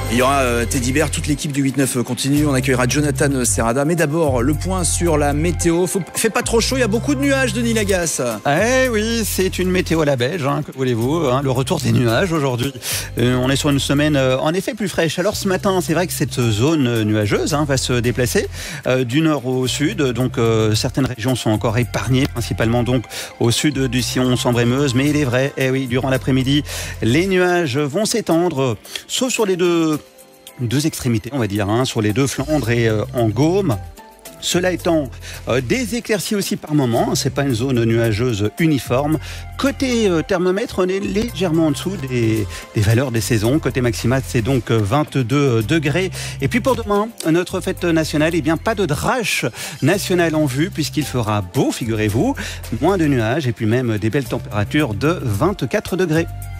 Il y aura Teddy Bear, toute l'équipe du 8-9 continue. On accueillera Jonathan Serrada. Mais d'abord, le point sur la météo. Fait pas trop chaud, il y a beaucoup de nuages, Denis Lagasse. Eh oui, c'est une météo à la belge, que voulez-vous, le retour des nuages aujourd'hui. On est sur une semaine en effet plus fraîche. Alors ce matin, c'est vrai que cette zone nuageuse va se déplacer du nord au sud. Donc certaines régions sont encore épargnées, principalement donc au sud du sillon Sambre-et-Meuse. Mais il est vrai, durant l'après-midi, les nuages vont s'étendre, sauf sur les deux extrémités, on va dire, sur les deux Flandres et en Gaume. Cela étant, des éclaircies aussi par moment, c'est pas une zone nuageuse uniforme. Côté thermomètre, on est légèrement en dessous des valeurs des saisons. Côté maximal, c'est donc 22 degrés. Et puis pour demain, notre fête nationale, pas de drache nationale en vue, puisqu'il fera beau, figurez-vous, moins de nuages et puis même des belles températures de 24 degrés.